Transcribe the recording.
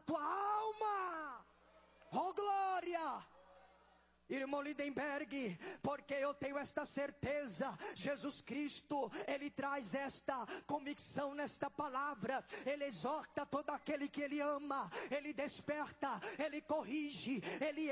tua alma. Oh glória! Irmão Lindenberg, porque eu tenho esta certeza, Jesus Cristo, Ele traz esta convicção nesta palavra, Ele exorta todo aquele que Ele ama, Ele desperta, Ele corrige, Ele